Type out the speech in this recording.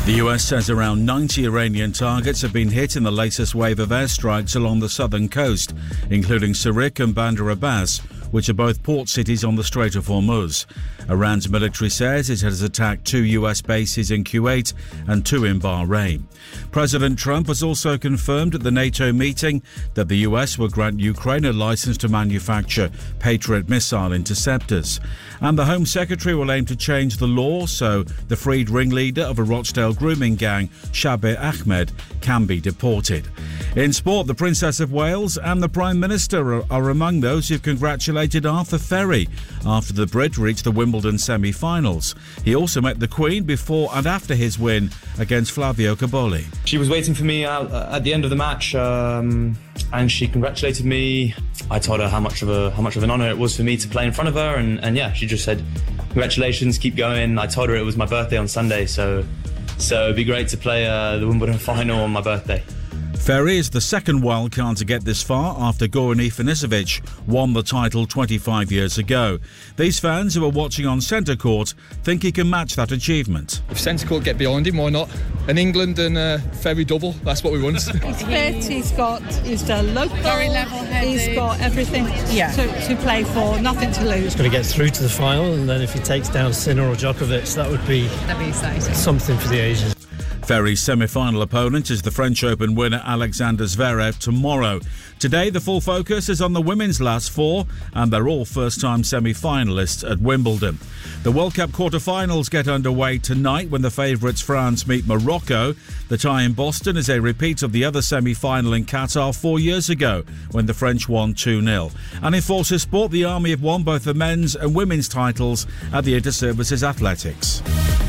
The US says around 90 Iranian targets have been hit in the latest wave of airstrikes along the southern coast, including Sirik and Bandar Abbas, which are both port cities on the Strait of Hormuz. Iran's military says it has attacked 2 US bases in Kuwait and 2 in Bahrain. President Trump has also confirmed at the NATO meeting that the US will grant Ukraine a license to manufacture Patriot missile interceptors. And the Home Secretary will aim to change the law so the freed ringleader of a Rochdale grooming gang, Shabir Ahmed, can be deported. In sport, the Princess of Wales and the Prime Minister are among those who've congratulated Arthur Ferry after the Brit reached the Wimbledon semi-finals. He also met the Queen before and after his win against Flavio Cobolli. She was waiting for me at the end of the match, and she congratulated me. I told her how much of an honour it was for me to play in front of her, and yeah, she just said, "Congratulations, keep going." I told her it was my birthday on Sunday, so it'd be great to play the Wimbledon final on my birthday. Ferry is the second wildcard to get this far after Goran Ivanisevic won the title 25 years ago. These fans who are watching on centre court think he can match that achievement. If centre court get behind him, why not? An England and Ferry double, that's what we want. He's fit, he's the local, very level-headed. He's got everything to play for, nothing to lose. He's going to get through to the final, and then if he takes down Sinner or Djokovic, that'd be exciting. Something for the Asians. Ferry's semi-final opponent is the French Open winner Alexander Zverev tomorrow. Today, the full focus is on the women's last four, and they're all first-time semi-finalists at Wimbledon. The World Cup quarter-finals get underway tonight when the favourites France meet Morocco. The tie in Boston is a repeat of the other semi-final in Qatar 4 years ago when the French won 2-0. And in Forces Sport, the Army have won both the men's and women's titles at the Interservices Athletics.